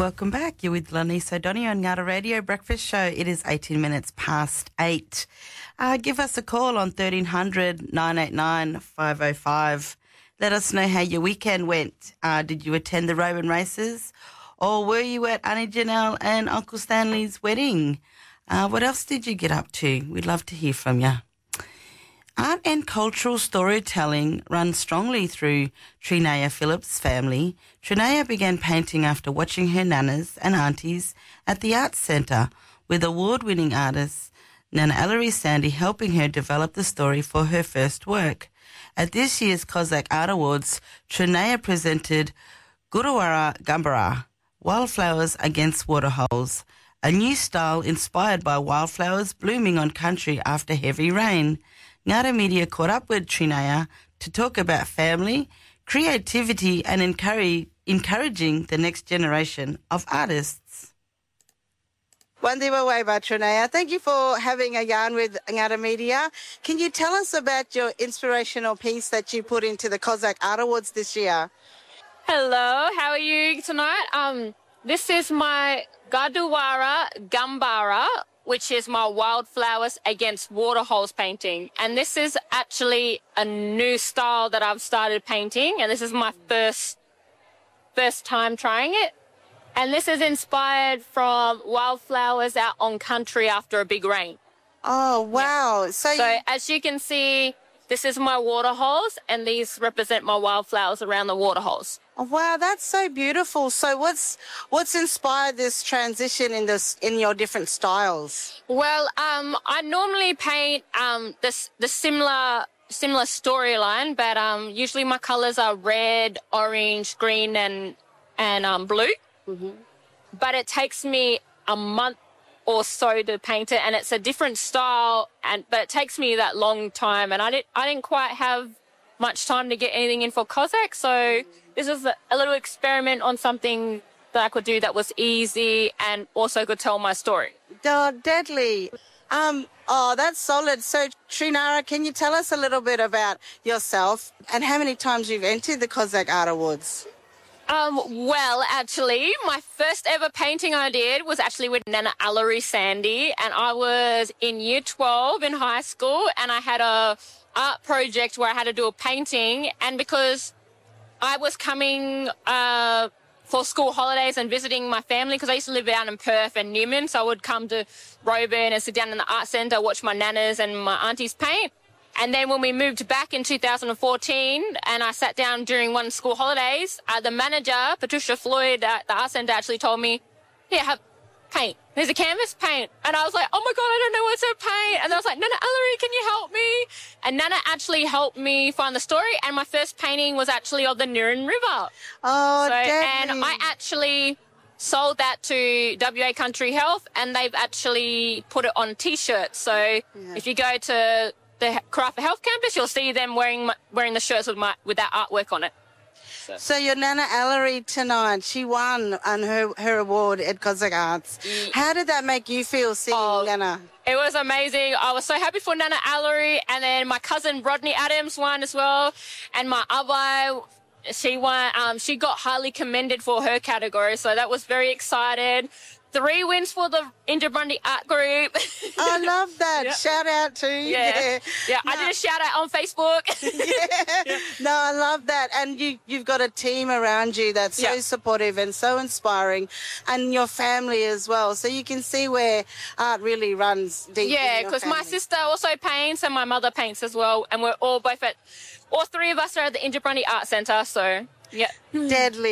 Welcome back. You're with Lanice O'Donoghue on Ngata Radio Breakfast Show. It is 18 minutes past 8. Give us a call on 1300 989 505. Let us know how your weekend went. Did you attend the Roman races? Or were you at Auntie Janelle and Uncle Stanley's wedding? What else did you get up to? We'd love to hear from you. Art and cultural storytelling runs strongly through Trinea Phillips' family. Trinea began painting after watching her nanas and aunties at the Arts Centre, with award-winning artist Nana Ellery Sandy helping her develop the story for her first work. At this year's Cossack Art Awards, Trinea presented Gurudwara Gambara, Wildflowers Against Waterholes, a new style inspired by wildflowers blooming on country after heavy rain. Ngata Media caught up with Trinea to talk about family, creativity and encouraging the next generation of artists. Wandiba Waiba, Trinea. Thank you for having a yarn with Ngata Media. Can you tell us about your inspirational piece that you put into the Cossack Art Awards this year? Hello, how are you tonight? This is my Gurudwara Gambara, which is my Wildflowers Against Waterholes painting. And this is actually a new style that I've started painting, and this is my first time trying it. And this is inspired from wildflowers out on country after a big rain. Oh, wow. Yeah. So as you can see, this is my waterholes, and these represent my wildflowers around the waterholes. Oh, wow, that's so beautiful. So what's inspired this transition in your different styles? Well, I normally paint the similar storyline, but usually my colours are red, orange, green, and blue. Mm-hmm. But it takes me a month or so to paint it, and it's a different style, but it takes me that long time, and I didn't quite have much time to get anything in for Cossack, so this is a little experiment on something that I could do that was easy and also could tell my story. Oh, deadly. That's solid. So, Trinea, can you tell us a little bit about yourself and how many times you've entered the Cossack Art Awards? Well, actually, my first ever painting I did was actually with Nana Ellery Sandy, and I was in year 12 in high school, and I had a art project where I had to do a painting, and because I was coming for school holidays and visiting my family, because I used to live down in Perth and Newman, so I would come to Roebourne and sit down in the art centre, watch my nanas and my aunties paint. And then when we moved back in 2014 and I sat down during one school holidays, the manager, Patricia Floyd at the art centre, actually told me, here, have paint. There's a canvas, paint. And I was like, oh my God, I don't know what to paint. And I was like, Nana Ellery, can you help me? And Nana actually helped me find the story. And my first painting was actually of the Nirran River. Oh, and I actually sold that to WA Country Health, and they've actually put it on T-shirts. So if you go to the Karratha Health Campus, you'll see them wearing the shirts with that artwork on it. So your Nana Ellery tonight, she won on her award at Cossack Arts. How did that make you feel seeing Nana? It was amazing. I was so happy for Nana Ellery, and then my cousin Rodney Adams won as well, and my abai, she won. She got highly commended for her category, so that was very excited. 3 wins for the Injabrundi Art Group. I love that. Yep. Shout out to you. Yeah. No. I did a shout out on Facebook. No, I love that. And you've got a team around you that's so supportive and so inspiring, and your family as well. So you can see where art really runs deep. Yeah, because my sister also paints and my mother paints as well. And we're all 3 of us are at the Injabrundi Art Centre. So, yeah. Deadly.